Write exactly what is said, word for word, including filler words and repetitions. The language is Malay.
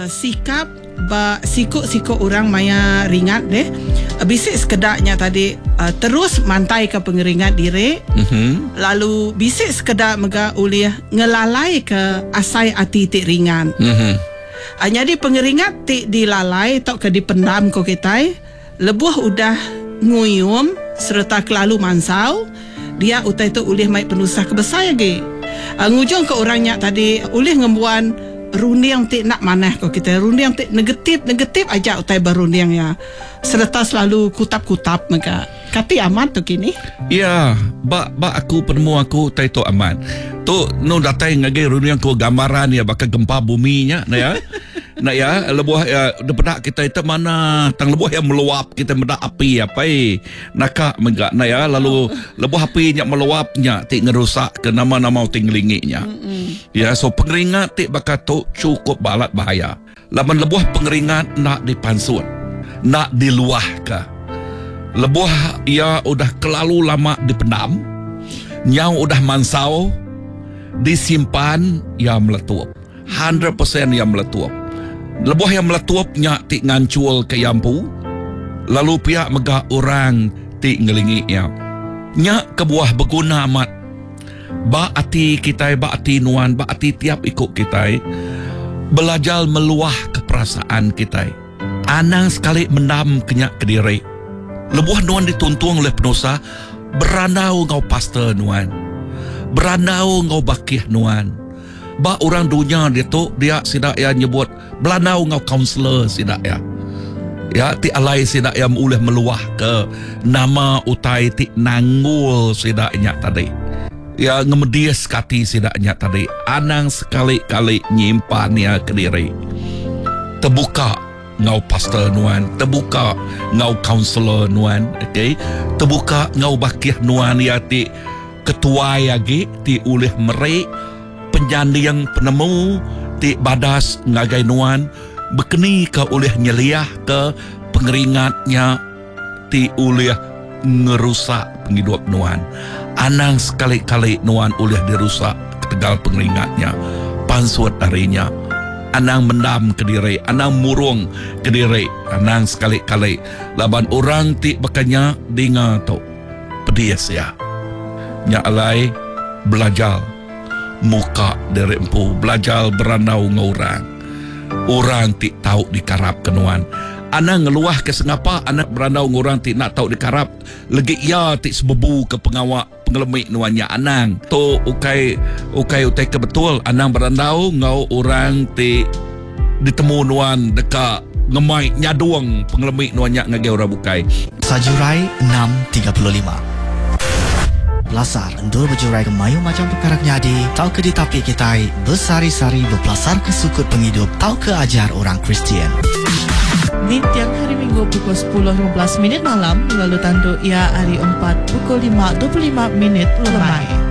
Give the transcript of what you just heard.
uh, sikap ba sikut-sikut orang maya ringat deh. Uh, bisik sekedaknya tadi uh, terus mantai ke pengeringat diri. Mm-hmm. Lalu bisik sekedar mega ulih ngelalai ke asai ati tik ringan. Mm-hmm. Uh, jadi pengeringat tik dilalai tok ke dipendam ko kita. Lebuh udah nguyum serta kelalu mansau. Dia utai tu ulih mai penusah kebesar lagi. Uh, ngujung ke orangnya tadi ulih ngembuan runding tik nak manah kau kita runding tik negatif negatif aja utai berunding ya serta selalu kutap-kutap mereka kati aman tu kini ya ba ba aku penemu aku tai tu aman tu no datai ngagai runding ko gambaran ya bakal gempa buminya nah ya nak ya lebuh ya depedak kita itu mana tang lebuh yang meluap kita mendak api apa eh nakak menggak nak ya lalu lebuh api nya meluapnya tik ngerusak ke nama-nama tinglinginya ya so pengeringat tik bakal tu cukup balat bahaya laman lebuh pengeringat nak dipansut nak diluah ke lebuh ya udah kelalu lama dipendam nyau udah mansau disimpan ya meletup one hundred percent yang meletup. Lebuh yang meletuapnya tik ngancul ke yampu. Lalu pihak megah orang tik ngelingi ya. Nyak kebuah berguna amat. Ba ati kita, ba ati nuan, ba ati tiap ikut kita. Belajar meluah keperasaan kita. Anang sekali mendam kenyak ke diri. Lebuh nuan dituntung oleh penusa. Beranau ngau pastor nuan. Beranau ngau bakih nuan. Ba orang dunia dia tu dia sidak ya nyebut belanau ngau kaunselor sidak ya ya ti alai sidak yang boleh meluah ke nama utai ti nanggul sidaknya tadi ya ngemedias kati sidaknya tadi anang sekali-kali nyimpan ya ke diri terbuka ngau pastor nuan terbuka ngau kaunselor nuan okey terbuka ngau bakih nuan ya ti ketua yagi ti oleh merek penjandi yang penemu ti badas ngagai nuan berkeni ke oleh nyeliah ke pengeringatnya ti oleh ngerusak penghidup nuan anang sekali-kali nuan oleh dirusak ketegal pengeringatnya pansut darinya anang mendam ke diri anang murung ke diri anang sekali-kali laban orang ti bakanya dengar tu pedias ya nyalai belajar muka dari empu belajar beranau ngorang orang tik tahu dikarap kenuan anak ngeluah ke sengapa anak beranau ngorang tik nak tahu dikarap lagi ya tik sebebu ke pengawak pengelemik nuannya anang tu ukai ukai utai ke betul anang beranau ngau orang tik ditemu nuan dekat ngemai nyaduang pengelemik nuannya ngagai orang bukai Sajurai enam tiga puluh lima Belasar endur berjurai ke mayu macam perkara nyadi tau ke di tapi kita bersari-sari berpelasar ke sukut penghidup tau ke ajar orang Kristian di tiang hari Minggu pukul sepuluh lima belas minit malam lalu tanduk ia hari empat pukul lima dua puluh lima minit lemai.